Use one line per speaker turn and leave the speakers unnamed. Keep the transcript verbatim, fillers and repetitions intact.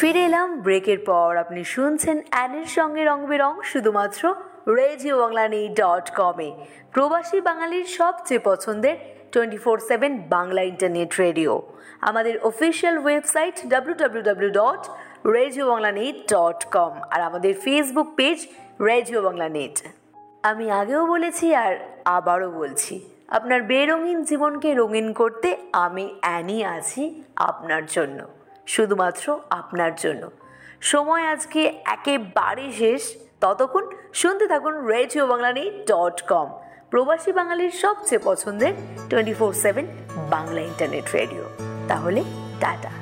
ফিরে এলাম ব্রেকের পর। আপনি শুনছেন অ্যানের সঙ্গে রং বেরং, শুধুমাত্র রেডিও বাংলানি ডট কমে, প্রবাসী বাঙালির সবচেয়ে পছন্দের twenty four seven Bangla internet radio. আমাদের official website W W W dot radio বাংলানি dot com আর আমাদের Facebook page radio Bangla net. আমি আগেও বলেছি আর আবারও বলছি, আপনার বেরঙিন জীবনকে রঙিন করতে আমি অ্যানি আছি আপনার জন্য, শুধুমাত্র আপনার জন্য। সময় আজকে একেবারে শেষ, ততক্ষণ শুনতে থাকুন রেডিও বাংলানি ডট কম, প্রবাসী বাঙালির সবচেয়ে পছন্দের twenty four seven Bangla internet radio. তাহলে টাটা।